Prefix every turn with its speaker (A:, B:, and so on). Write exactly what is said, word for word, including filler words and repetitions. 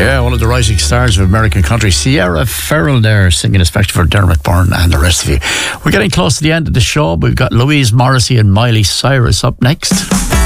A: Yeah, one of the rising stars of American country, Sierra Farrell there, singing especially for Dermot Byrne and the rest of you. We're getting close to the end of the show. We've got Louise Morrissey and Miley Cyrus up next.